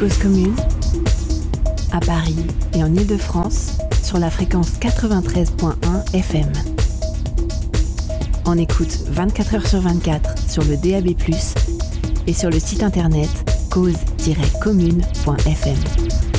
Cause Commune, à Paris et en Île-de-France, sur la fréquence 93.1 FM. On écoute 24 heures sur 24 sur le DAB+, et sur le site internet cause-commune.fm.